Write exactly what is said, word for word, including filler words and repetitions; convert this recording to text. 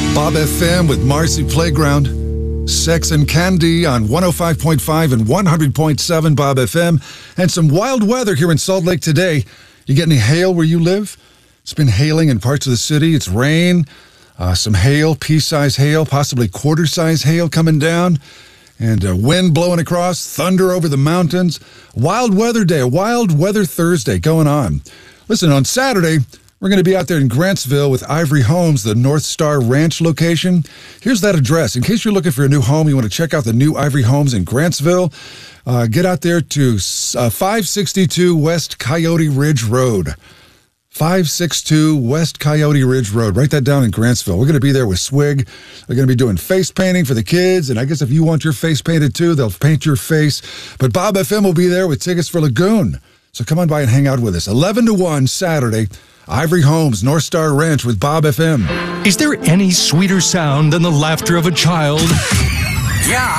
Bob F M with Marcy Playground. Sex and Candy on one oh five point five and one hundred point seven Bob F M. And some wild weather here in Salt Lake today. You get any hail where you live? It's been hailing in parts of the city. It's rain, uh, some hail, pea-size hail, possibly quarter-size hail coming down, and uh, wind blowing across, thunder over the mountains. Wild weather day, a wild weather Thursday going on. Listen, on Saturday, we're going to be out there in Grantsville with Ivory Homes, the North Star Ranch location. Here's that address. In case you're looking for a new home, you want to check out the new Ivory Homes in Grantsville, uh, get out there to uh, five sixty-two West Coyote Ridge Road. five sixty-two West Coyote Ridge Road. Write that down in Grantsville. We're going to be there with Swig. They're going to be doing face painting for the kids, and I guess if you want your face painted too, they'll paint your face. But Bob F M will be there with tickets for Lagoon. So come on by and hang out with us. eleven to one Saturday. Ivory Homes, North Star Ranch with Bob F M. Is there any sweeter sound than the laughter of a child? Yeah.